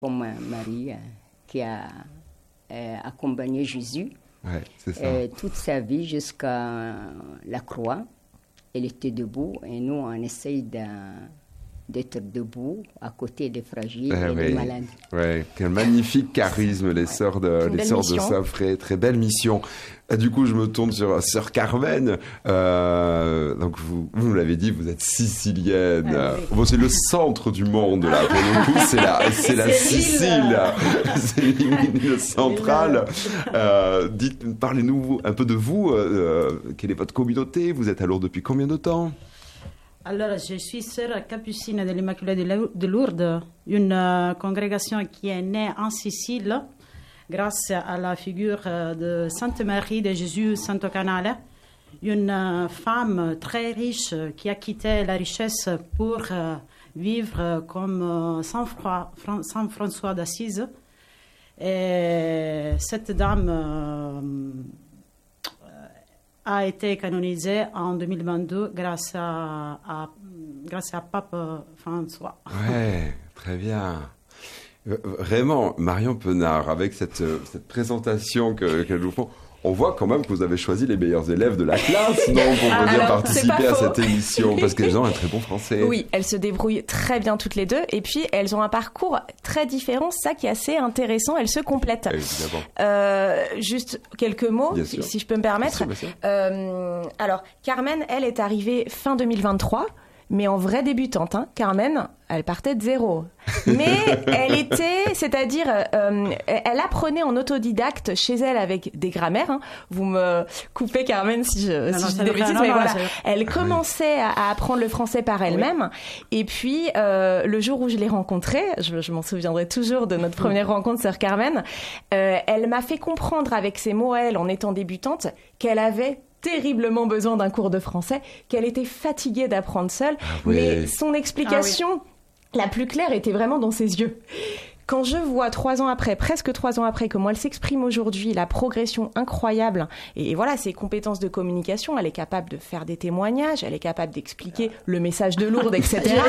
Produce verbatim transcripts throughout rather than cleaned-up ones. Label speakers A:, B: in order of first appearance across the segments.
A: comme Marie, qui a euh, accompagné Jésus
B: ouais, c'est ça.
A: euh, toute sa vie jusqu'à la croix. Elle était debout et nous, on essaye de, d'être debout à côté des fragiles
B: eh
A: et
B: oui.
A: des malades.
B: Ouais, quel magnifique charisme, les sœurs de, les sœurs de Saint-Fré. Très belle mission. Et du coup, je me tourne sur sœur Carmen. Euh, donc, vous, vous l'avez dit, vous êtes sicilienne. Ah, oui. Bon, c'est le centre du monde, là. Pour le coup, c'est la, c'est la Sicile. C'est l'île centrale. Euh, dites, parlez-nous un peu de vous. Euh, quelle est votre communauté? Vous êtes à Lourdes depuis combien de temps?
C: Alors, je suis sœur capucine de l'Immaculée de Lourdes, une euh, congrégation qui est née en Sicile grâce à la figure de Sainte Marie de Jésus Santo Canale, une femme très riche qui a quitté la richesse pour vivre comme Saint, Saint François d'Assise. Et cette dame a été canonisée en deux mille vingt-deux grâce à, à, grâce à Pape François.
B: Ouais, très bien. Vraiment, Marion Penard, avec cette, cette présentation que, qu'elle nous font, on voit quand même que vous avez choisi les meilleurs élèves de la classe, non, pour venir Alors, participer à cette émission, parce qu'elles ont un très bon français.
D: Oui, elles se débrouillent très bien toutes les deux, et puis elles ont un parcours très différent, c'est ça qui est assez intéressant, elles se complètent.
B: Évidemment.
D: Euh, juste quelques mots, si, si je peux me permettre.
B: Bien sûr, bien sûr.
D: Euh, alors, Carmen, elle est arrivée fin deux mille vingt-trois, mais en vraie débutante, hein. Carmen, elle partait de zéro. Mais elle était, c'est-à-dire, euh, elle apprenait en autodidacte chez elle avec des grammaires. Hein. Vous me coupez, Carmen, si je,
C: non,
D: si
C: non,
D: je dis des bêtises,
C: non,
D: mais
C: non,
D: voilà.
C: Non,
D: elle commençait à, à apprendre le français par elle-même. Oui. Et puis, euh, le jour où je l'ai rencontrée, je, je m'en souviendrai toujours de notre première rencontre, sœur Carmen, euh, elle m'a fait comprendre avec ses mots, elle, en étant débutante, qu'elle avait terriblement besoin d'un cours de français, qu'elle était fatiguée d'apprendre seule, ah oui. mais son explication ah oui. la plus claire était vraiment dans ses yeux. Quand je vois trois ans après, presque trois ans après, comment elle s'exprime aujourd'hui, la progression incroyable, et, et voilà, ses compétences de communication, elle est capable de faire des témoignages, elle est capable d'expliquer le message de Lourdes, et cetera.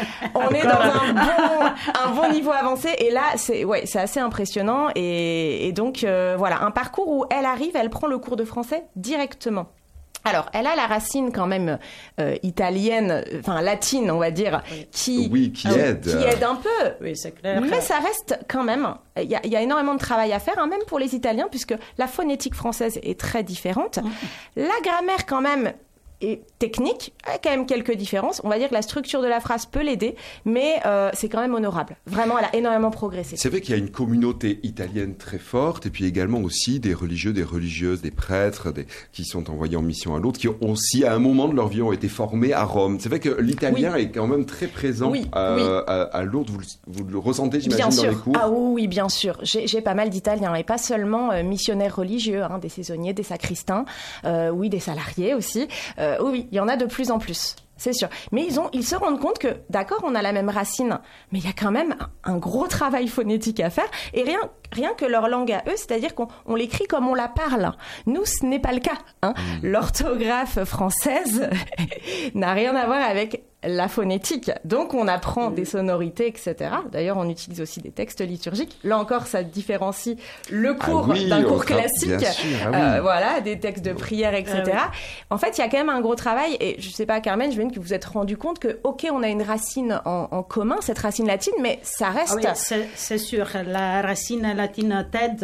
D: On est dans un bon, un bon niveau avancé, et là, c'est, ouais, c'est assez impressionnant, et, et donc, euh, voilà, un parcours où elle arrive, elle prend le cours de français directement. Alors, elle a la racine quand même euh, italienne, enfin latine, on va dire, qui,
B: oui, qui,
D: euh,
B: aide.
D: qui aide un peu.
C: Oui, c'est clair.
D: Mais ça reste quand même, il y, y a énormément de travail à faire, hein, même pour les Italiens, puisque la phonétique française est très différente. Mmh. La grammaire quand même est technique, il y a quand même quelques différences. On va dire que la structure de la phrase peut l'aider, mais euh, c'est quand même honorable. Vraiment, elle a énormément progressé.
B: C'est vrai qu'il y a une communauté italienne très forte, et puis également aussi des religieux, des religieuses, des prêtres des, qui sont envoyés en mission à Lourdes, qui ont aussi, à un moment de leur vie, ont été formés à Rome. C'est vrai que l'italien oui. est quand même très présent oui, à, oui. À, à Lourdes. Vous, vous le ressentez, j'imagine,
D: bien
B: dans
D: sûr.
B: les cours?
D: Ah oui, bien sûr. J'ai, j'ai pas mal d'Italiens, et pas seulement euh, missionnaires religieux, hein, des saisonniers, des sacristains, euh, oui, des salariés aussi. Euh, oui, il y en a de plus en plus, c'est sûr. Mais ils, ont, ils se rendent compte que, d'accord, on a la même racine, mais il y a quand même un, un gros travail phonétique à faire. Et rien, rien que leur langue à eux, c'est-à-dire qu'on on l'écrit comme on la parle. Nous, ce n'est pas le cas. Hein. Mmh. L'orthographe française n'a rien à voir avec la phonétique. Donc, on apprend mmh. des sonorités, et cetera. D'ailleurs, on utilise aussi des textes liturgiques. Là encore, ça différencie le cours
B: ah oui,
D: d'un cours
B: tra-
D: classique.
B: Sûr, ah oui.
D: euh, voilà, des textes de prière, et cetera. Ah oui. En fait, il y a quand même un gros travail. Et je sais pas, Carmen, je veux que vous vous êtes rendu compte que, ok, on a une racine en, en commun, cette racine latine, mais ça reste...
C: Ah oui, c'est, c'est sûr. La racine latine t'aide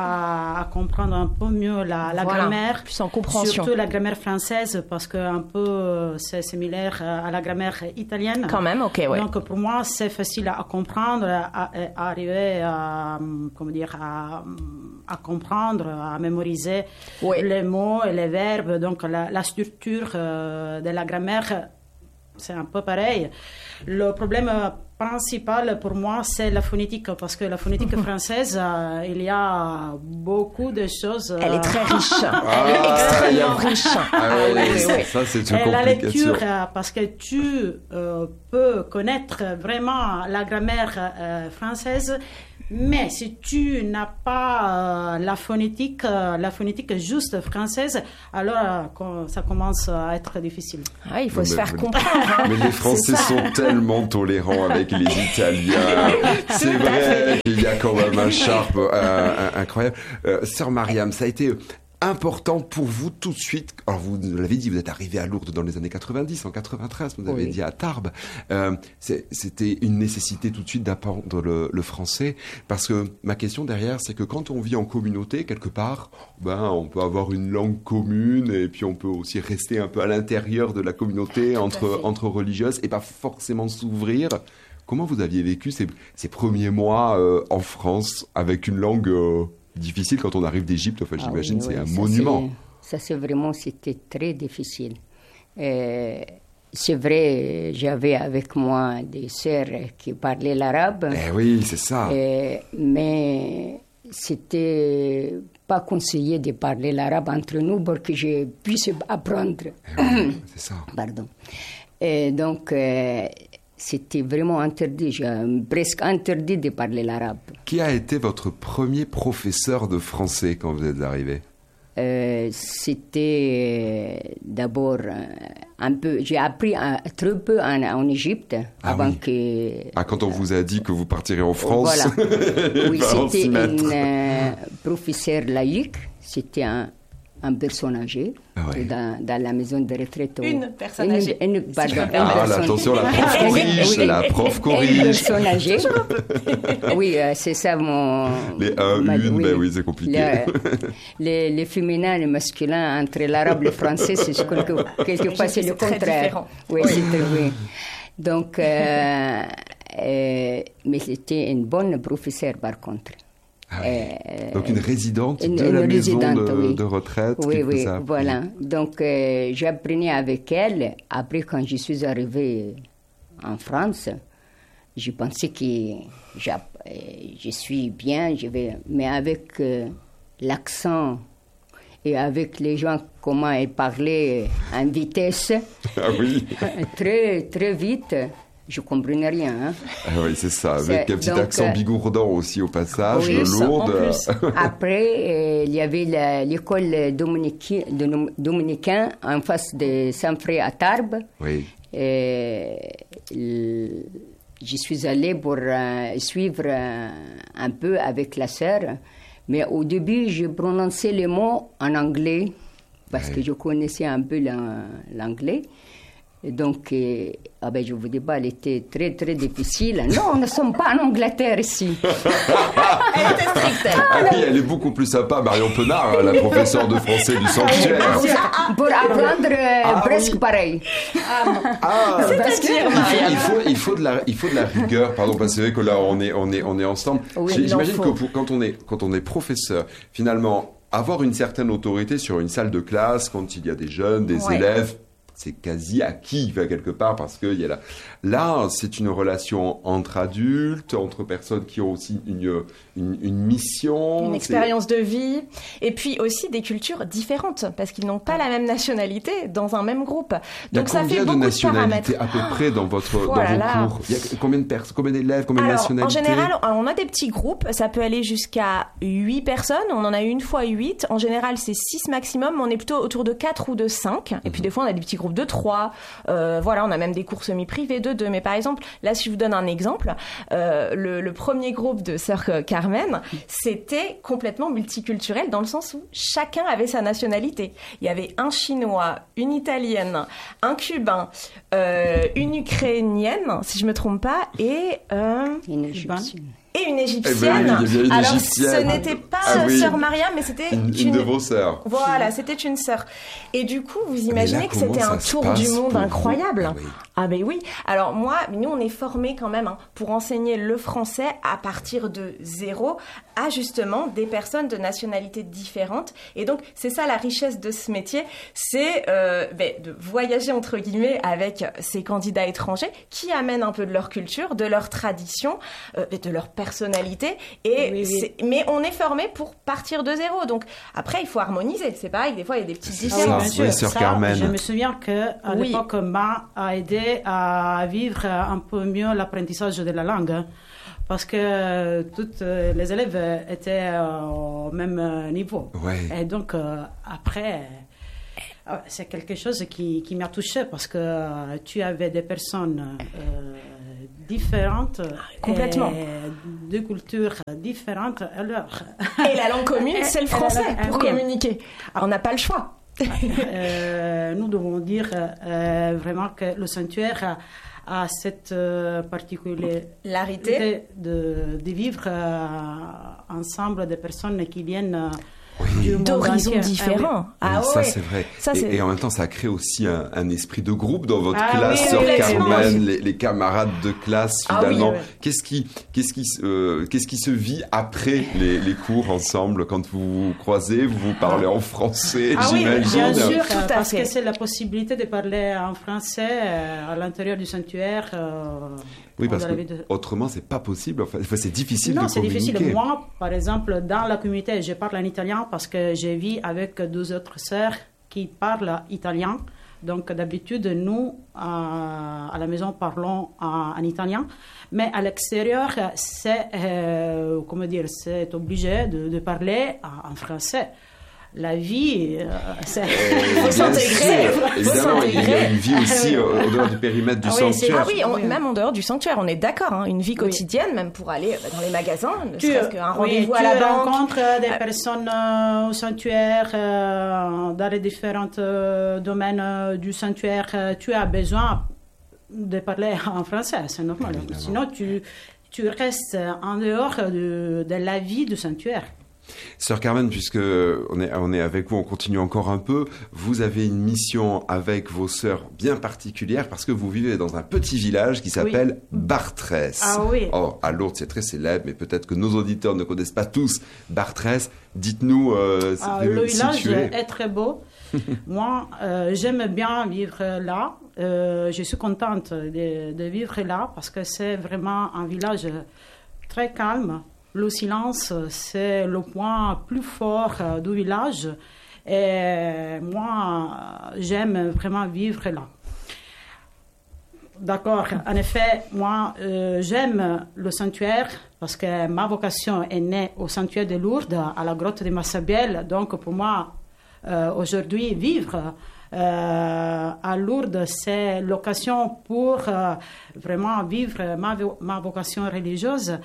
C: à, à comprendre un peu mieux la, la voilà, grammaire.
D: Plus en compréhension.
C: Surtout la grammaire française, parce que un peu c'est similaire à la grammaire italienne.
D: Quand même, ok, ouais.
C: Donc pour moi, c'est facile à comprendre, à, à, à arriver à, comment dire, à, à comprendre, à mémoriser oui. les mots et les verbes. Donc la, la structure euh, de la grammaire, c'est un peu pareil. Le problème principal pour moi, c'est la phonétique, parce que la phonétique française, euh, il y a beaucoup de choses. Euh...
D: Elle est très riche. Ah, elle est extrêmement riche.
B: Ah, oui, oui, oui, oui. Ça, c'est une
C: et
B: complication.
C: La lecture, euh, parce que tu euh, peux connaître vraiment la grammaire euh, française, Mais si tu n'as pas euh, la phonétique, euh, la phonétique juste française, alors euh, ça commence à être difficile.
D: Ah, il faut
B: non,
D: se
B: mais,
D: faire comprendre.
B: Mais les Français sont tellement tolérants avec les Italiens. C'est vrai qu'il y a quand même un charme euh, incroyable. Euh, Sœur Mariam, ça a été important pour vous tout de suite. Alors vous l'avez dit, vous êtes arrivé à Lourdes dans les années quatre-vingt-dix, en quatre-vingt-treize, vous avez oui. dit à Tarbes. Euh, c'est, c'était une nécessité tout de suite d'apprendre le, le français, parce que ma question derrière, c'est que quand on vit en communauté quelque part, ben on peut avoir une langue commune et puis on peut aussi rester un peu à l'intérieur de la communauté entre entre religieuses et pas forcément s'ouvrir. Comment vous aviez vécu ces, ces premiers mois euh, en France avec une langue euh, difficile quand on arrive d'Égypte? Enfin, ah j'imagine oui, c'est oui, un ça monument.
A: C'est, ça, c'est vraiment, c'était très difficile. Euh, c'est vrai, j'avais avec moi des sœurs qui parlaient l'arabe.
B: Eh oui, c'est ça.
A: Euh, mais c'était pas conseillé de parler l'arabe entre nous pour que je puisse apprendre.
B: Eh oui, c'est ça.
A: Pardon. Et donc, euh, c'était vraiment interdit, j'ai presque interdit de parler l'arabe.
B: Qui a été votre premier professeur de français quand vous êtes arrivé?
A: euh, C'était euh, d'abord euh, un peu, j'ai appris un, très peu en, en Égypte ah avant oui. que...
B: Ah, quand on vous a dit que vous partirez en France.
A: Voilà. Oui, c'était une euh, professeure laïque, c'était un... un personne âgée
B: ah ouais.
A: dans, dans la maison de retraite.
D: Une personne âgée.
A: Une, une, pardon,
B: une ah, personne... attention, la prof corrige, oui. la prof corrige.
A: Une personne âgée. Oui, euh, c'est ça mon...
B: Les un, ma, une, oui. ben oui, c'est compliqué.
A: Le, les, les féminins et les masculins, entre l'arabe et le français, c'est quelque, quelquefois c'est le contraire. Oui, oui. C'est, oui. Donc, euh, euh, mais c'était une bonne professeure par contre.
B: Ah oui. euh, Donc une résidente
A: une,
B: de
A: une
B: la maison
A: résidente,
B: de,
A: oui.
B: de retraite.
A: Oui, oui, voilà. Donc euh, j'apprenais avec elle. Après, quand je suis arrivée en France, je pensais que je suis bien, je vais... mais avec euh, l'accent et avec les gens, comment ils parlaient en vitesse,
B: ah oui.
A: très, très vite... Je ne comprenais rien. Hein.
B: Ah oui, c'est ça, avec c'est, un petit donc, accent bigourdant aussi au passage,
A: oui,
B: de Lourdes.
A: Après, euh, il y avait la, l'école dominicaine, dominicaine en face de Saint-Fré à Tarbes.
B: Oui.
A: Et, euh, je suis allée pour euh, suivre euh, un peu avec la sœur. Mais au début, je prononçais les mots en anglais, parce oui. que je connaissais un peu l'anglais. Et donc, euh, ah ben, je ne vous dis pas, elle était très, très difficile. Non, nous ne sommes pas en Angleterre ici.
D: Elle était stricte.
B: Ah, ah oui, elle est beaucoup plus sympa, Marion Penard, la professeure de français du sanctuaire.
A: Pour apprendre euh, ah, presque
B: oui.
A: pareil.
B: Ah, ah parce que il faut, il, faut de la, il faut de la rigueur, pardon, parce que c'est vrai que là, on est, on est, on est ensemble.
A: Oui,
B: j'imagine que pour, quand, on est, quand on est professeur, finalement, avoir une certaine autorité sur une salle de classe, quand il y a des jeunes, des ouais. élèves, c'est quasi acquis quelque part parce que y a là, là c'est une relation entre adultes, entre personnes qui ont aussi une, une, une mission,
D: une expérience de vie et puis aussi des cultures différentes parce qu'ils n'ont pas la même nationalité dans un même groupe. Donc ça fait beaucoup de paramètres. Il y a combien de nationalités
B: à peu près dans votre
D: oh
B: dans
D: là
B: vos
D: là.
B: cours? Il y a combien de personnes, combien d'élèves, combien
D: Alors,
B: de nationalités?
D: En général, on a des petits groupes, ça peut aller jusqu'à huit personnes, on en a eu une fois huit. En général, c'est six maximum, on est plutôt autour de quatre ou de cinq. Et puis des fois, on a des petits groupes de trois. Euh, voilà, on a même des cours semi-privés de deux. Mais par exemple, là, si je vous donne un exemple, euh, le, le premier groupe de Sœur Carmen, c'était complètement multiculturel dans le sens où chacun avait sa nationalité. Il y avait un Chinois, une Italienne, un Cubain, euh, une Ukrainienne, si je me trompe pas, et euh,
A: une Égyptienne.
D: Et une égyptienne.
B: Eh ben oui, une
D: Alors,
B: égyptienne.
D: ce n'était pas
B: ah, oui.
D: Sœur Mariam, mais c'était
B: une, une, une de vos sœurs.
D: Voilà, c'était une sœur. Et du coup, vous imaginez là, que c'était un tour du monde incroyable.
B: Ah, oui.
D: Ah ben oui. Alors moi, nous, on est formés quand même hein, pour enseigner le français à partir de zéro à justement des personnes de nationalités différentes. Et donc, c'est ça la richesse de ce métier, c'est euh, ben, de voyager entre guillemets avec ces candidats étrangers qui amènent un peu de leur culture, de leur tradition, euh, de leur personnalité. Et oui, oui. C'est... Mais on est formé pour partir de zéro. Donc après, il faut harmoniser. C'est pareil, des fois, il y a des petites différences.
B: Oui, Sœur Carmen.
C: Je me souviens qu'à oui. l'époque, Ma a aidé à vivre un peu mieux l'apprentissage de la langue. parce que tous les élèves étaient au même niveau.
B: Ouais.
C: Et donc, après, c'est quelque chose qui, qui m'a touchée parce que tu avais des personnes euh, différentes.
D: Complètement.
C: Et de cultures différentes. Alors...
D: Et la langue commune, c'est le français pour oui. communiquer. On n'a pas le choix.
C: euh, nous devons dire euh, vraiment que le sanctuaire a, a cette euh, particularité de, de vivre euh, ensemble des personnes qui viennent euh,
B: oui.
D: d'horizons différents.
B: Ah, oui. Ah, ça, ouais. c'est vrai. Ça, et, c'est... et en même temps, ça crée aussi un, un esprit de groupe dans votre ah, classe, oui, Sœur oui, Carmen, les, les camarades de classe, finalement. Ah, oui, oui. Qu'est-ce qui, qu'est-ce qui, euh, qu'est-ce qui se vit après les, les cours ensemble, quand vous vous croisez, vous vous parlez en français,
C: ah,
B: j'imagine.
C: Oui, bien sûr, tout parce fait. que c'est la possibilité de parler en français euh, à l'intérieur du sanctuaire. Euh,
B: Oui, parce que de... autrement, c'est pas possible. Enfin, c'est difficile
C: non,
B: de communiquer.
C: Non, c'est difficile. Moi, par exemple, dans la communauté, je parle en italien parce que je vis avec deux autres sœurs qui parlent italien. Donc, d'habitude, nous, à, à la maison, parlons en, en italien. Mais à l'extérieur, c'est, euh, comment dire, c'est obligé de, de parler en, en français. La vie, euh, c'est...
B: Il faut s'intégrer. Évidemment, il y a une vie aussi au dehors du périmètre du ah oui, sanctuaire.
D: Ah oui, on, même en dehors du sanctuaire, on est d'accord. Hein, une vie quotidienne, oui. même pour aller dans les magasins, ne
C: tu,
D: serait-ce qu'un rendez-vous
C: oui,
D: à la banque.
C: Tu rencontres des personnes euh, au sanctuaire, euh, dans les différents euh, domaines euh, du sanctuaire. Euh, tu as besoin de parler en français, c'est normal. Évidemment. Sinon, tu, tu restes en dehors de, de la vie du sanctuaire.
B: Sœur Carmen, puisque on est, on est avec vous, on continue encore un peu. Vous avez une mission avec vos sœurs bien particulière parce que vous vivez dans un petit village qui s'appelle oui. Bartrès.
C: Ah oui.
B: Oh, à Lourdes, c'est très célèbre, mais peut-être que nos auditeurs ne connaissent pas tous Bartrès. Dites-nous, euh,
C: ah, le village situé. est très beau. Moi, euh, j'aime bien vivre là. Euh, je suis contente de, de vivre là parce que c'est vraiment un village très calme. Le silence, c'est le point plus fort du village. Et moi, j'aime vraiment vivre là. D'accord, en effet, moi, euh, j'aime le sanctuaire parce que ma vocation est née au sanctuaire de Lourdes, à la grotte de Massabielle. Donc, pour moi, euh, aujourd'hui, vivre euh, à Lourdes, c'est l'occasion pour euh, vraiment vivre ma, ma vocation religieuse.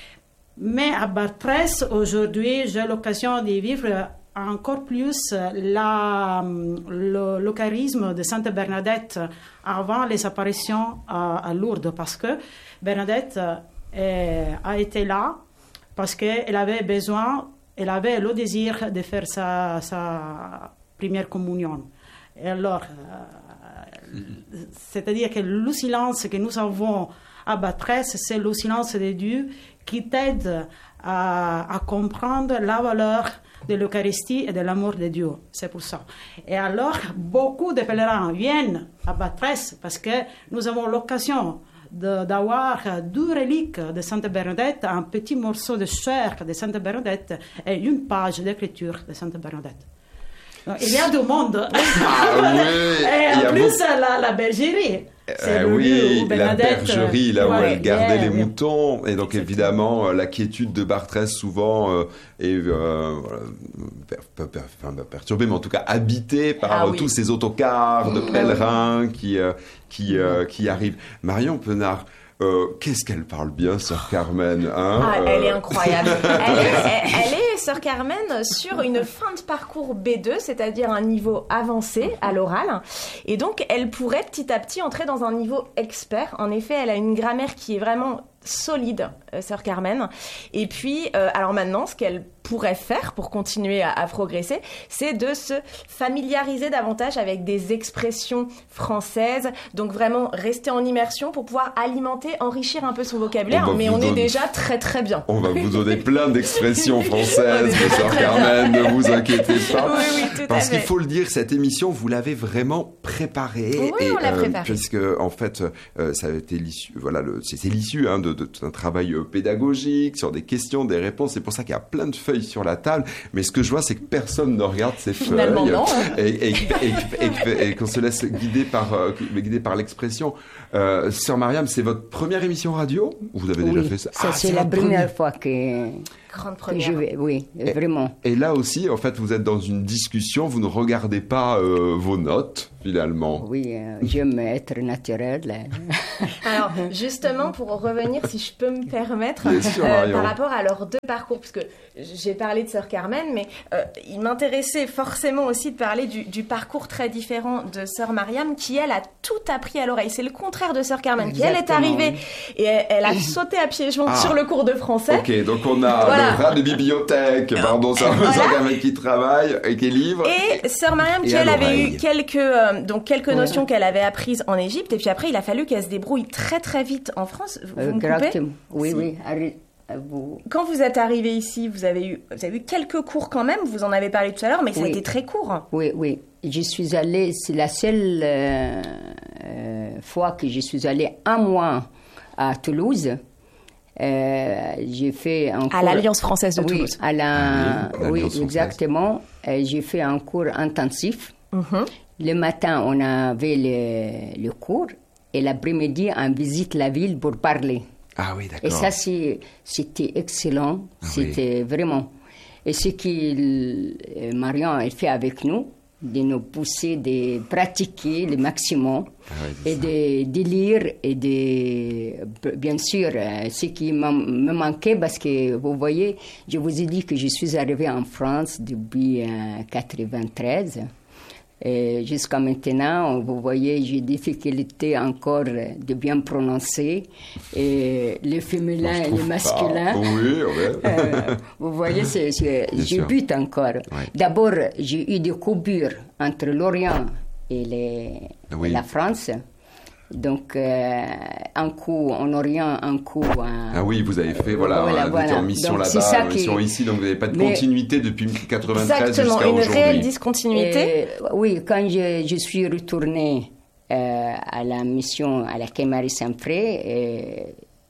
C: Mais à Bartrès, aujourd'hui, j'ai l'occasion de vivre encore plus la, le, le charisme de Sainte Bernadette avant les apparitions à, à Lourdes, parce que Bernadette est, a été là parce qu'elle avait besoin, elle avait le désir de faire sa, sa première communion. Et alors, euh, c'est-à-dire que le silence que nous avons à Bartrès, c'est le silence de Dieu qui t'aide à, à comprendre la valeur de l'Eucharistie et de l'amour de Dieu. C'est pour ça. Et alors, beaucoup de pèlerins viennent à Bartrès parce que nous avons l'occasion d'avoir deux reliques de Sainte Bernadette, un petit morceau de chair de Sainte Bernadette et une page d'écriture de Sainte Bernadette. Donc, il y a du monde.
B: Ah oui,
C: et en plus, beaucoup... la, la bergerie.
B: Euh, oui, la bergerie, là où ouais, elle gardait yeah, les yeah. moutons. Et donc, exactement. Évidemment, euh, la quiétude de Bartrès, souvent, euh, est euh, per, per, per, enfin, perturbée, mais en tout cas habitée par ah, euh, oui. tous ces autocars de pèlerins qui, euh, qui, euh, qui arrivent. Marion Penard, euh, qu'est-ce qu'elle parle bien, Sœur Carmen, hein
D: ah, euh... Elle est incroyable. elle, est, elle, elle est, Sœur Carmen, sur une fin de parcours B deux, c'est-à-dire un niveau avancé à l'oral. Et donc, elle pourrait petit à petit entrer dans un niveau expert. En effet, elle a une grammaire qui est vraiment solide, euh, Sœur Carmen. Et puis, euh, alors maintenant, ce qu'elle pourrait faire pour continuer à, à progresser, c'est de se familiariser davantage avec des expressions françaises. Donc vraiment rester en immersion pour pouvoir alimenter, enrichir un peu son vocabulaire. On mais on donner... est déjà très très bien.
B: On va vous donner plein d'expressions françaises, Sœur Carmen, ne vous inquiétez pas.
D: Oui, oui, tout
B: Parce
D: à
B: qu'il
D: fait.
B: faut le dire, cette émission, vous l'avez vraiment préparée.
D: Oui,
B: et,
D: on l'a
B: euh,
D: préparée.
B: Puisque en fait, euh, ça a été l'issue. Voilà, le, c'est, c'est l'issue hein, de, de, d'un travail pédagogique sur des questions, des réponses. C'est pour ça qu'il y a plein de feuilles feuilles sur la table, mais ce que je vois, c'est que personne ne regarde ces
D: Finalement,
B: feuilles.
D: Non.
B: Et, et, et, et, et qu'on se laisse guider par, euh, guider par l'expression. Euh, Sœur Mariam, c'est votre première émission radio? Vous avez
A: oui,
B: déjà fait ça?
A: ça
B: ah,
A: c'est, c'est la première, première fois que...
D: Grande première.
A: Je vais, oui,
B: et,
A: vraiment.
B: Et là aussi, en fait, vous êtes dans une discussion, vous ne regardez pas euh, vos notes, finalement.
A: Oui, euh, j'aime être naturel.
D: Alors, justement, pour revenir, si je peux me permettre,
B: sûr,
D: euh, par rapport à leurs deux parcours, parce que j'ai parlé de Sœur Carmen, mais euh, il m'intéressait forcément aussi de parler du, du parcours très différent de Sœur Mariam, qui, elle, a tout appris à l'oreille. C'est le contraire de Sœur Carmen, Exactement. qui, elle, est arrivée et elle, elle a sauté à pieds joints ah. sur le cours de français.
B: Ok, donc on a voilà. le rat de bibliothèque, pardon, Sœur voilà. Carmen qui travaille et qui livre.
D: Et, et Sœur Mariam, qui, elle, avait eu quelques, euh, donc, quelques ouais. notions qu'elle avait apprises en Égypte, et puis après, il a fallu qu'elle se débrouille très, très vite en France. Vous,
A: euh,
D: vous me coupez ?
A: Oui,
D: si.
A: oui. Arrête. Vous...
D: Quand vous êtes arrivé ici, vous avez eu, vous avez eu quelques cours quand même, vous en avez parlé tout à l'heure, mais ça oui. a été très court.
A: Oui, oui. Je suis allée, c'est la seule euh, euh, fois que je suis allée un mois à Toulouse. Euh, j'ai fait un cours...
D: À l'Alliance française de
A: oui,
D: Toulouse.
A: À la...
B: Ah oui,
A: oui exactement. Et j'ai fait un cours intensif.
D: Mm-hmm.
A: Le matin, on avait le, le cours et l'après-midi, on visite la ville pour parler.
B: Ah oui, d'accord.
A: Et ça, c'est, c'était excellent.
B: Ah
A: c'était
B: oui.
A: vraiment... Et ce que Marion a fait avec nous, de nous pousser, de pratiquer le maximum,
B: ah oui,
A: et de, de lire, et de... Bien sûr, ce qui me manquait, parce que vous voyez, je vous ai dit que je suis arrivée en France depuis mille neuf cent quatre-vingt-treize. Et jusqu'à maintenant, vous voyez, j'ai des difficultés encore de bien prononcer et le féminin et le masculin.
B: Pas. Oui, ouais.
A: euh, vous voyez, c'est, c'est, je bute encore.
B: Ouais.
A: D'abord, j'ai eu des coupures entre l'Orient et, les,
B: oui.
A: et la France. Donc, euh, un coup en Orient, un coup en...
B: Ah oui, vous avez fait, voilà,
A: voilà,
B: vous
A: voilà.
B: étiez en mission
A: donc,
B: là-bas, en mission
A: qui...
B: ici, donc vous n'avez pas de
A: Mais...
B: continuité depuis mille neuf cent quatre-vingt-treize
D: Exactement,
B: jusqu'à
D: une
B: aujourd'hui.
D: réelle discontinuité.
A: Et, oui, quand je, je suis retournée euh, à la mission à la quai Marie-Saint-Pré, euh,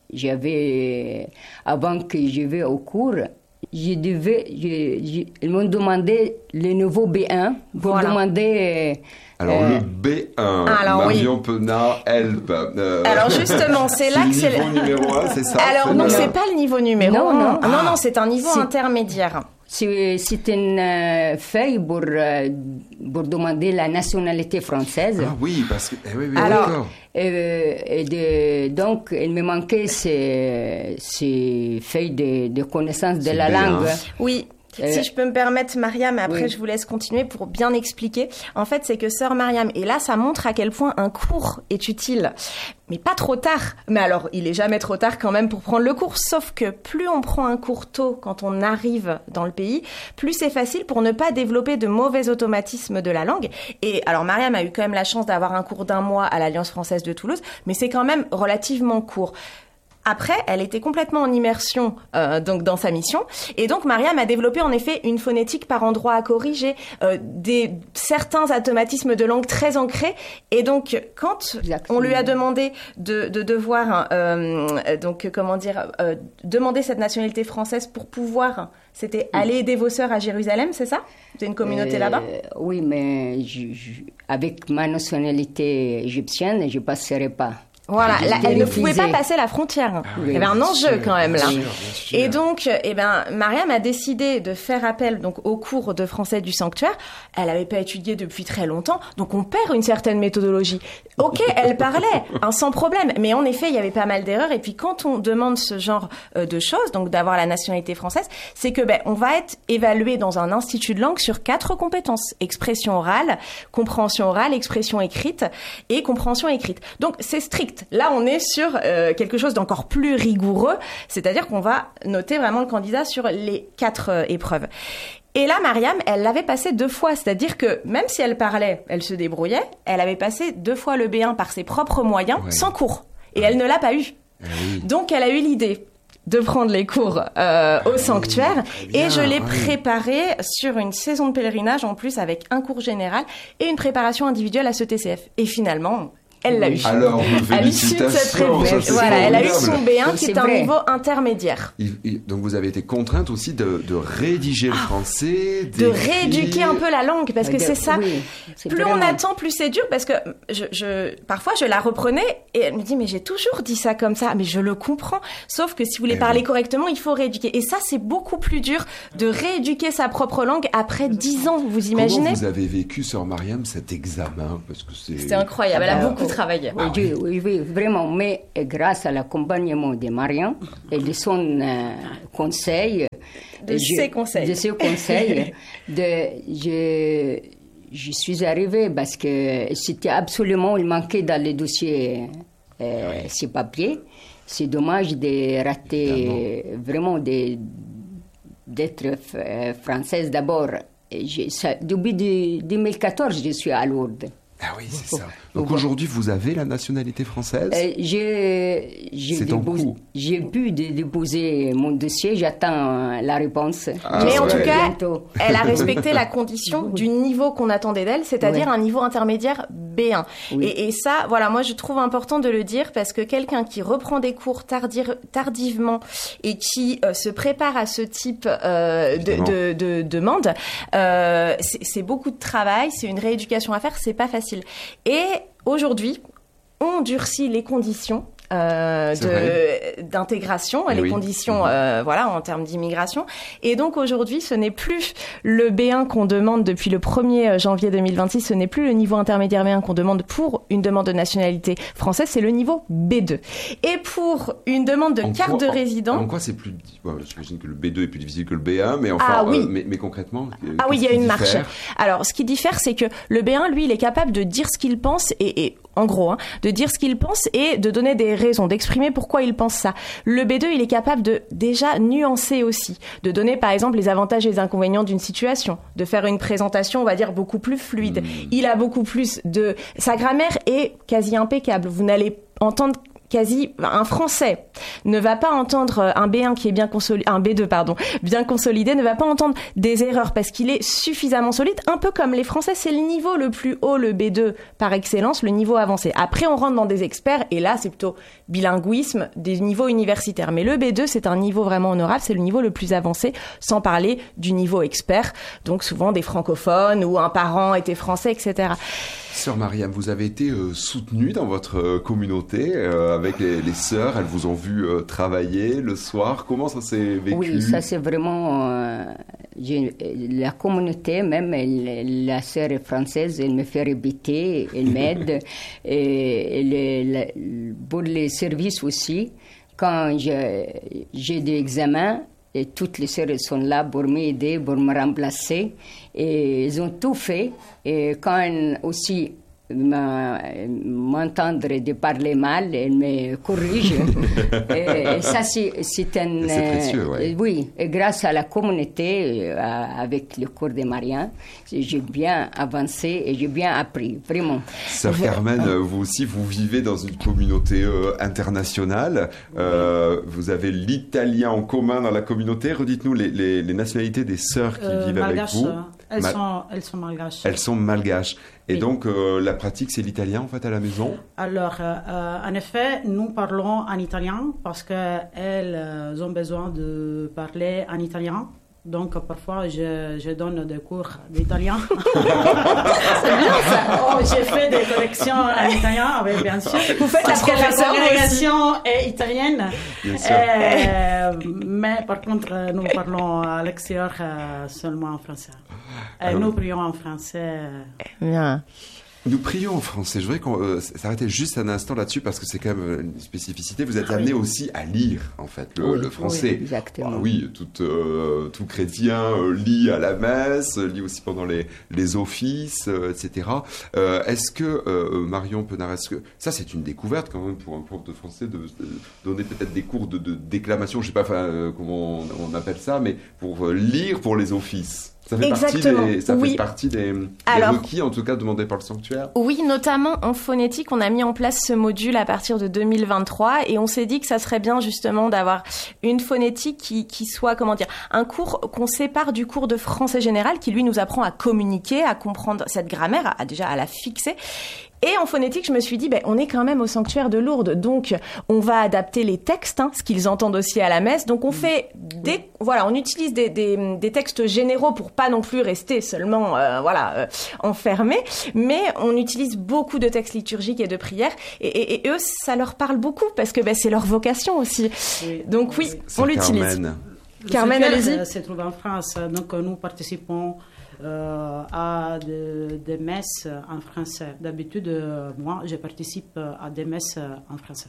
A: j'avais, avant que je vais au cours, je devais, je, je, ils m'ont demandé le nouveau B un pour voilà. demander...
B: Alors, euh, le B un, alors, Marion oui. Penat, Help. Euh,
D: alors, justement, c'est là que c'est...
B: C'est le niveau numéro un, c'est ça?
D: Alors, non, c'est pas le niveau numéro
A: non,
D: un.
A: Non,
D: non, ah. non, non, c'est un niveau
A: c'est...
D: intermédiaire.
A: C'est, c'est une euh, feuille pour, euh, pour demander la nationalité française.
B: Ah oui, parce que... Eh oui, oui,
D: alors,
B: d'accord.
A: Et, et de, donc, il me manquait ces, ces feuilles de, de connaissance de c'est la bien. langue.
D: Oui. Euh, si je peux me permettre, Mariam, après oui. je vous laisse continuer pour bien expliquer. En fait, c'est que Sœur Mariam, et là, ça montre à quel point un cours est utile. Mais pas trop tard. Mais alors, il est jamais trop tard quand même pour prendre le cours. Sauf que plus on prend un cours tôt quand on arrive dans le pays, plus c'est facile pour ne pas développer de mauvais automatismes de la langue. Et alors, Mariam a eu quand même la chance d'avoir un cours d'un mois à l'Alliance française de Toulouse, mais c'est quand même relativement court. Après, elle était complètement en immersion euh, donc dans sa mission, et donc Mariam a développé en effet une phonétique par endroits à corriger, euh, des certains automatismes de langue très ancrés. Et donc, quand Exactement. on lui a demandé de, de devoir euh, donc comment dire euh, demander cette nationalité française pour pouvoir, c'était oui. aller aider vos sœurs à Jérusalem, c'est ça? Vous avez une communauté euh, là-bas?
A: Oui, mais je, je, avec ma nationalité égyptienne, je passerai pas.
D: Voilà, là, elle ne pouvait pas passer la frontière. Ah oui, il y avait un enjeu sûr, quand même là.
B: Bien sûr, bien sûr.
D: Et donc, eh ben, Mariam a décidé de faire appel donc au cours de français du sanctuaire. Elle n'avait pas étudié depuis très longtemps, donc on perd une certaine méthodologie. Ok, elle parlait, hein, sans problème, mais en effet, il y avait pas mal d'erreurs. Et puis, quand on demande ce genre euh, de choses, donc d'avoir la nationalité française, c'est que ben, on va être évalué dans un institut de langue sur quatre compétences: expression orale, compréhension orale, expression écrite et compréhension écrite. Donc, c'est strict. Là, on est sur euh, quelque chose d'encore plus rigoureux, c'est-à-dire qu'on va noter vraiment le candidat sur les quatre euh, épreuves. Et là, Mariam, elle l'avait passé deux fois, c'est-à-dire que même si elle parlait, elle se débrouillait, elle avait passé deux fois le B un par ses propres moyens, ouais. sans cours. Et ouais. elle ne l'a pas eu. Oui. Donc, elle a eu l'idée de prendre les cours euh, au sanctuaire, bien, et je l'ai oui. préparé sur une saison de pèlerinage en plus, avec un cours général et une préparation individuelle à ce T C F. Et finalement... Elle l'a eu.
B: Alors, félicitations.
D: Ça, c'est voilà, elle a eu son B un qui est, est un niveau intermédiaire.
B: Il, il, donc vous avez été contrainte aussi de, de rédiger le français,
D: de rééduquer un peu la langue, parce que de, c'est ça. Oui, c'est plus vraiment... on attend, plus c'est dur, parce que je, je, parfois je la reprenais et elle me dit mais j'ai toujours dit ça comme ça, mais je le comprends. Sauf que si vous voulez eh parler oui. correctement, il faut rééduquer. Et ça, c'est beaucoup plus dur de rééduquer sa propre langue après dix ans. Vous imaginez?
B: Comment vous avez vécu, sœur Mariam, cet examen? Parce que c'est...
D: C'était incroyable. Elle a beaucoup travaillé.
A: Ah, oui, oui, oui, vraiment. Mais grâce à l'accompagnement de Mariam et de son euh, conseil,
D: de je, ses conseils,
A: de ses conseils, de, je, je suis arrivée parce que c'était absolument, il manquait dans le dossier euh, oui. ces papiers. C'est dommage de rater, évidemment. Vraiment de, d'être euh, française d'abord. J'ai, ça, depuis deux mille quatorze, je suis à Lourdes.
B: Ah oui, c'est ça. Donc aujourd'hui, vous avez la nationalité française?
A: euh, j'ai, j'ai,
B: c'est
A: dépos-
B: en cours.
A: J'ai pu dé- déposer mon dossier, j'attends la réponse.
D: Ah, mais en ouais. tout cas, bientôt. Elle a respecté la condition du niveau qu'on attendait d'elle, c'est-à-dire ouais. un niveau intermédiaire B un. Oui. Et, et ça, voilà, moi je trouve important de le dire parce que quelqu'un qui reprend des cours tardir, tardivement et qui euh, se prépare à ce type euh, de, de, de, de demande, euh, c'est, c'est beaucoup de travail, c'est une rééducation à faire, c'est pas facile. Et aujourd'hui, on durcit les conditions euh, de, d'intégration, et les oui. conditions, euh, voilà, en termes d'immigration. Et donc aujourd'hui, ce n'est plus le B un qu'on demande depuis le premier janvier deux mille vingt-six, ce n'est plus le niveau intermédiaire B un qu'on demande pour une demande de nationalité française, c'est le niveau B deux. Et pour une demande de
B: en
D: carte
B: quoi,
D: de résident...
B: En, en quoi c'est plus... Bon, j'imagine que le B deux est plus difficile que le B un, mais enfin,
D: ah, oui.
B: euh, mais, mais concrètement...
D: Ah oui, il y a une marche. Alors, ce qui diffère, c'est que le B un, lui, il est capable de dire ce qu'il pense et... et en gros, hein, de dire ce qu'il pense et de donner des raisons, d'exprimer pourquoi il pense ça. Le B deux, il est capable de déjà nuancer aussi, de donner par exemple les avantages et les inconvénients d'une situation, de faire une présentation, on va dire, beaucoup plus fluide. Mmh. Il a beaucoup plus de... Sa grammaire est quasi impeccable. Vous n'allez entendre quasi un Français ne va pas entendre un B un qui est bien consolidé, un B deux pardon, bien consolidé, ne va pas entendre des erreurs parce qu'il est suffisamment solide, un peu comme les Français, c'est le niveau le plus haut, le B deux par excellence, le niveau avancé. Après on rentre dans des experts et là c'est plutôt bilinguisme, des niveaux universitaires. Mais le B deux c'est un niveau vraiment honorable, c'est le niveau le plus avancé, sans parler du niveau expert, donc souvent des francophones ou un parent était français, et cetera.
B: Sœur Mariam, vous avez été euh, soutenue dans votre euh, communauté euh, avec les, les sœurs. Elles vous ont vu euh, travailler le soir. Comment ça s'est vécu?
A: Oui, ça c'est vraiment... Euh, j'ai, la communauté, même elle, la sœur française, elle me fait répéter, elle m'aide. et, et les, les, pour les services aussi, quand j'ai, j'ai des examens, et toutes les sœurs sont là pour m'aider, pour me remplacer. Et ils ont tout fait. Et quand aussi m'entendre de parler mal, elle me corrige. et, et ça, c'est, c'est un...
B: C'est précieux, ouais.
A: euh, Oui. Et grâce à la communauté, euh, avec le cours de Mariam, j'ai bien avancé et j'ai bien appris, vraiment.
B: Sœur Carmen, vous aussi, vous vivez dans une communauté euh, internationale. Euh, oui. Vous avez l'italien en commun dans la communauté. Redites-nous les, les, les nationalités des sœurs qui euh, vivent
C: malgache,
B: avec vous.
C: Elles, Ma- sont, elles sont malgaches.
B: Elles sont malgaches. Et
C: oui.
B: donc, euh, la pratique, c'est l'italien, en fait, à la maison?
C: Alors, euh, en effet, nous parlons en italien parce qu'elles euh, ont besoin de parler en italien. Donc, parfois, je, je donne des cours d'italien. C'est bien, ça. Oh, j'ai fait des collections en italien, oui, bien sûr.
D: Vous faites
C: parce
D: la
C: que la ségrégation est italienne.
B: Bien sûr.
C: Euh, mais par contre, nous parlons à l'extérieur euh, seulement en français. Euh, nous prions en français.
D: Bien.
B: Nous prions en français. Je voudrais qu'on euh, s'arrêter juste un instant là-dessus parce que c'est quand même une spécificité. Vous êtes
C: ah,
B: amené
C: oui.
B: aussi à lire, en fait, le,
A: oui,
B: le français.
A: Oui, exactement.
B: Ah, oui, tout, euh, tout chrétien euh, lit à la messe, lit aussi pendant les, les offices, euh, et cetera. Euh, est-ce que, euh, Marion Penard, est-ce que... Ça, c'est une découverte quand même pour un prof de français de, de donner peut-être des cours de, de déclamation, je ne sais pas euh, comment on, on appelle ça, mais pour euh, lire pour les offices. Ça fait
D: Exactement.
B: partie des, ça
D: oui.
B: fait partie des, des
D: Alors,
B: requis, en tout cas, demandés par le sanctuaire.
D: Oui, notamment en phonétique, on a mis en place ce module à partir de deux mille vingt-trois et on s'est dit que ça serait bien justement d'avoir une phonétique qui, qui soit, comment dire, un cours qu'on sépare du cours de français général qui lui nous apprend à communiquer, à comprendre cette grammaire, à, à déjà à la fixer. Et en phonétique, je me suis dit, ben, on est quand même au sanctuaire de Lourdes, donc on va adapter les textes, hein, ce qu'ils entendent aussi à la messe. Donc on fait des, voilà, on utilise des, des, des textes généraux pour pas non plus rester seulement, euh, voilà, euh, enfermés, mais on utilise beaucoup de textes liturgiques et de prières, et, et, et eux, ça leur parle beaucoup parce que ben, c'est leur vocation aussi. Oui. Donc oui, oui. on l'utilise.
B: Carmen,
D: Carmen, allez-y.
C: Se trouve en France, donc nous participons euh, à des de messes en français. D'habitude, euh, moi, je participe à des messes en français.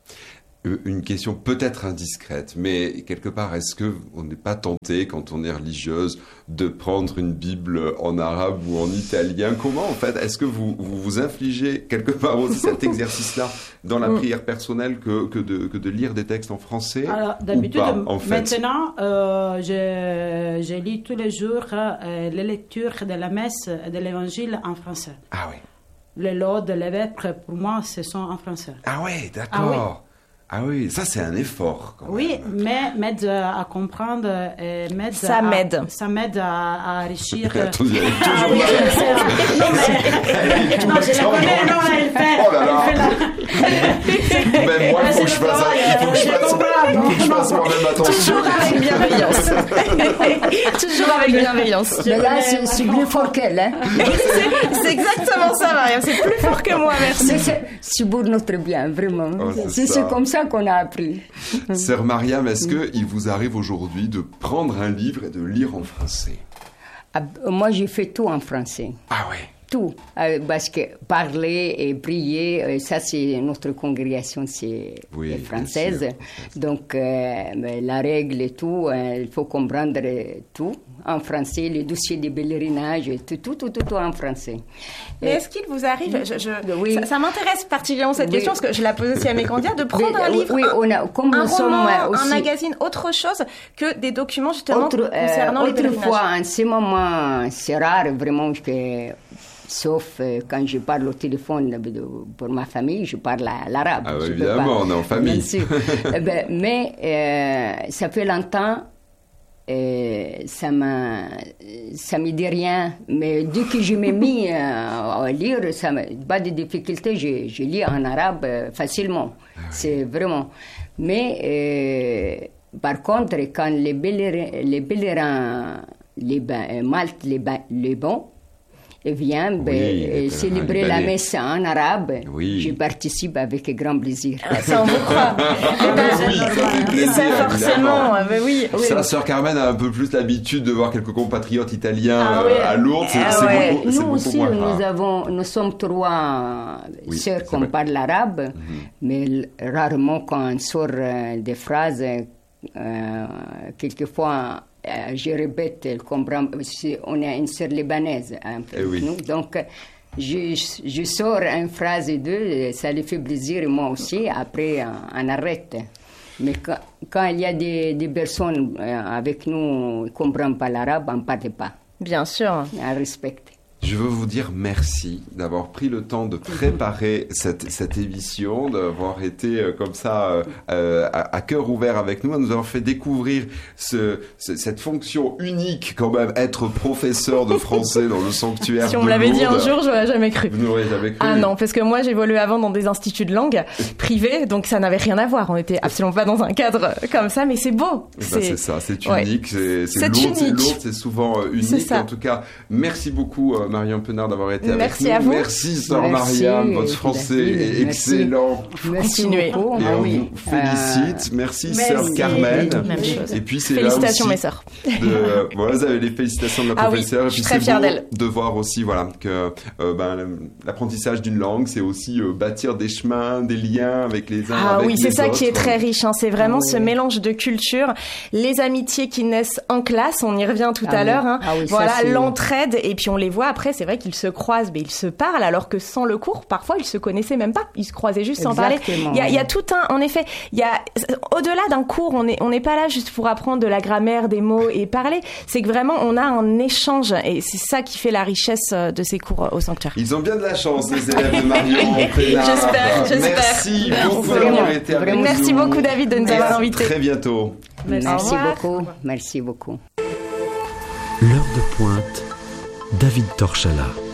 B: Une question peut-être indiscrète, mais quelque part, est-ce qu'on n'est pas tenté, quand on est religieuse, de prendre une Bible en arabe ou en italien? Comment, en fait, est-ce que vous vous, vous infligez quelque part aussi cet exercice-là dans la prière personnelle que, que, de, que de lire des textes en français?
C: Alors, d'habitude,
B: pas, en fait
C: maintenant, euh, je, je lis tous les jours euh, les lectures de la messe et de l'évangile en français.
B: Ah oui.
C: Les laudes, les vêpres, pour moi, ce sont en français.
B: Ah ouais, d'accord. Ah oui. Ah oui, ça c'est un effort quand
C: oui,
B: même.
C: mais m'aide à comprendre et m'aide
D: ça
C: à,
D: m'aide.
C: Ça m'aide à, à enrichir.
B: Attendez, elle est toujours
C: ah, oui, je non, mais... non, je la connais, non, elle fait.
B: Oh là là.
C: Elle fait la...
B: Même moi, il faut que je fasse, il faut que je fasse, il faut que je fasse moi-même attention.
D: Toujours avec bienveillance. Toujours avec bienveillance.
A: Mais là, c'est, c'est plus fort qu'elle, hein.
D: c'est, c'est exactement ça, Mariam. C'est plus fort que moi, merci.
A: C'est, c'est pour notre bien, vraiment.
B: Oh, c'est,
A: c'est, c'est comme ça qu'on a appris.
B: Sœur Mariam, est-ce qu'il vous arrive aujourd'hui de prendre un livre et de lire en français?
A: Ah, moi, j'ai fait tout en français.
B: Ah ouais.
A: Tout. Euh, parce que parler et prier, euh, ça, c'est notre congrégation, c'est
B: oui,
A: française. Donc, euh, la règle et tout, euh, il faut comprendre tout en français, les dossiers de pèlerinage, tout, tout, tout, tout, tout en français.
D: Mais est-ce qu'il vous arrive, je, je,
A: oui.
D: ça, ça m'intéresse particulièrement cette oui. question, parce que je la pose aussi à mes candidats, de prendre
A: oui,
D: un livre,
A: oui, on a, comme
D: un
A: nous
D: roman,
A: sommes aussi,
D: un magazine, autre chose que des documents justement
A: autre,
D: concernant
A: euh,
D: les pèlerinages.
A: Autrefois, en ce moment, c'est rare vraiment que... Sauf euh, quand je parle au téléphone de, pour ma famille, je parle à l'arabe.
B: Ah, je évidemment, on est en famille.
A: Bien sûr. eh ben, mais euh, ça fait longtemps, euh, ça m'a, ça me dit rien. Mais dès que je m'ai mis euh, à lire, ça m'a pas de difficulté. Je, je lis en arabe euh, facilement. Ah, oui. C'est vraiment. Mais euh, par contre, quand les pèlerins, les pèlerins, les bains, Malte, les, bains, les bons. Et vient ben, oui, célébrer la messe en arabe.
B: Oui.
A: Je participe avec grand plaisir.
D: Ah, ça, on vous croit.
B: oui, ça fait plaisir,
D: ça, forcément. Mais oui, oui.
B: Ça, Sœur Carmen a un peu plus l'habitude de voir quelques compatriotes italiens ah, oui. à Lourdes. C'est,
A: ah,
B: c'est
A: ouais.
B: beaucoup,
A: nous
B: c'est beaucoup
A: aussi,
B: moins
A: nous,
B: rare.
A: avons, nous sommes trois oui, sœurs qui parlent l'arabe, mm-hmm. mais rarement quand on sort euh, des phrases, euh, quelquefois... Euh, je répète, elle comprend, on est une sœur libanaise, hein,
B: eh oui.
A: nous, donc je, je sors une phrase ou deux, ça les fait plaisir, et moi aussi, après on, on arrête. Mais quand, quand il y a des, des personnes euh, avec nous qui ne comprennent pas l'arabe, on ne parle pas.
D: Bien sûr.
A: On respecte.
B: Je veux vous dire merci d'avoir pris le temps de préparer cette, cette émission, d'avoir été euh, comme ça euh, à, à cœur ouvert avec nous, à nous avoir fait découvrir ce, ce, cette fonction unique quand même, être professeur de français dans le sanctuaire de Lourdes.
D: Si on me l'avait dit un jour, je n'aurais jamais cru.
B: Vous n'auriez jamais cru.
D: Ah non, parce que moi j'évoluais avant dans des instituts de langue privés, donc ça n'avait rien à voir. On n'était absolument pas dans un cadre comme ça, mais c'est beau.
B: C'est, ben c'est ça, c'est unique,
D: ouais.
B: c'est, c'est,
D: c'est
B: Lourdes,
D: unique.
B: c'est Lourdes, c'est souvent euh, unique. En tout cas, merci beaucoup euh, Marion Penard d'avoir été
D: merci
B: avec nous.
D: À vous.
B: Merci Sœur Mariam, votre français est excellent.
A: Merci
D: Continuez.
A: beaucoup.
B: Et
A: ah,
B: on
A: oui.
B: vous félicite. Euh... Merci,
A: merci
B: Sœur Carmen.
D: Même chose.
B: Et puis c'est
D: félicitations
B: là aussi
D: mes sœurs.
B: De, voilà, vous avez les félicitations de la
D: ah
B: professeure.
D: Oui,
B: et puis
D: je suis très
B: c'est beau
D: d'elle.
B: de voir aussi voilà que euh, ben, l'apprentissage d'une langue, c'est aussi euh, bâtir des chemins, des liens avec les uns.
D: Ah
B: avec
D: oui,
B: les
D: c'est ça
B: autres.
D: qui est très riche. Hein. C'est vraiment ah, oui. ce mélange de cultures, les amitiés qui naissent en classe. On y revient tout
A: ah,
D: à
A: oui.
D: l'heure. Hein.
A: Ah, oui,
D: voilà,
A: ça,
D: l'entraide. Et puis on les voit après. C'est vrai qu'ils se croisent, mais ils se parlent. Alors que sans le cours, parfois ils se connaissaient même pas. Ils se croisaient juste sans parler. Il y a, il y a tout un, en effet, il y a au-delà d'un cours, on est, on n'est pas là juste pour apprendre de la grammaire, des mots et parler. C'est que vraiment on a un échange et c'est ça qui fait la richesse de ces cours au sanctuaire.
B: Ils ont bien de la chance, les élèves de Marion Penard.
D: J'espère, j'espère.
B: Merci beaucoup d'avoir été avec nous.
D: Merci beaucoup David de nous avoir invités.
B: Très bientôt.
A: Merci beaucoup. Merci beaucoup.
E: L'heure de pointe, David Torchala.